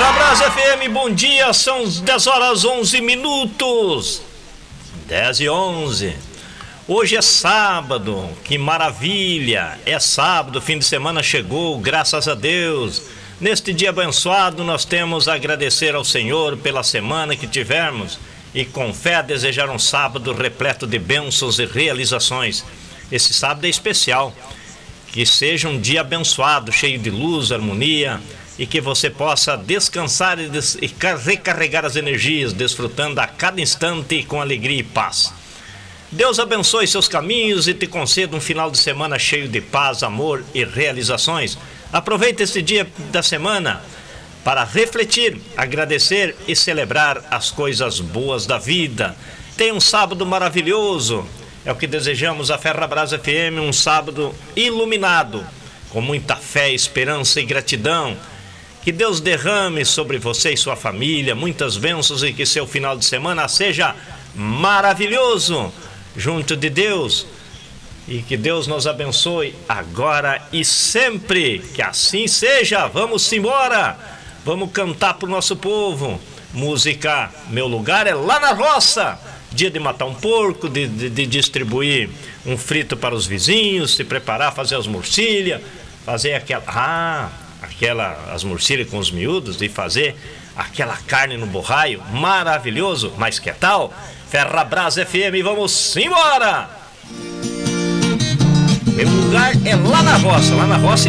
Ferrabras FM, bom dia, são 10 horas 11 minutos. 10 e 11. Hoje é sábado, que maravilha! É sábado, fim de semana chegou, graças a Deus. Neste dia abençoado, nós temos a agradecer ao Senhor pela semana que tivemos e com fé desejar um sábado repleto de bênçãos e realizações. Esse sábado é especial, que seja um dia abençoado, cheio de luz, harmonia, e que você possa descansar e recarregar as energias, desfrutando a cada instante com alegria e paz. Deus abençoe seus caminhos e te conceda um final de semana cheio de paz, amor e realizações. Aproveite esse dia da semana para refletir, agradecer e celebrar as coisas boas da vida. Tenha um sábado maravilhoso. É o que desejamos a Ferrabras FM, um sábado iluminado, com muita fé, esperança e gratidão. Que Deus derrame sobre você e sua família muitas bênçãos e que seu final de semana seja maravilhoso junto de Deus. E que Deus nos abençoe agora e sempre. Que assim seja. Vamos embora. Vamos cantar pro nosso povo. Música Meu Lugar é Lá na Roça. Dia de matar um porco, de distribuir um frito para os vizinhos, se preparar, fazer as murcilhas, fazer as murcilhas com os miúdos e fazer aquela carne no borraio, maravilhoso. Mas que tal? Ferrabras FM, vamos embora! Meu lugar é lá na roça